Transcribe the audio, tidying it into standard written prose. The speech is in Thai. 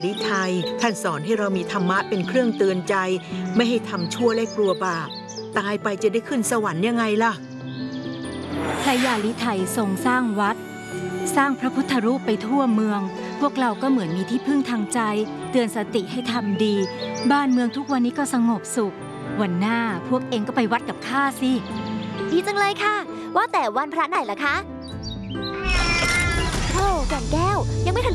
ลิไทยท่านสอนให้เรามีธรรมะเป็นเครื่องเตือนใจไม่ให้ทำชั่วและกลัวบาปตายไปจะได้ขึ้นสวรรค์ยังไงล่ะพระยาลิไทยทรงสร้างวัดสร้างพระพุทธรูปไปทั่วเมืองพวกเราก็เหมือนมีที่พึ่งทางใจเตือนสติให้ทำดีบ้านเมืองทุกวันนี้ก็สงบสุขวันหน้าพวกเองก็ไปวัดกับข้าสิดีจังเลยค่ะว่าแต่วันพระไหนล่ะคะโอ้แก่นแก้วยังไม่ทัน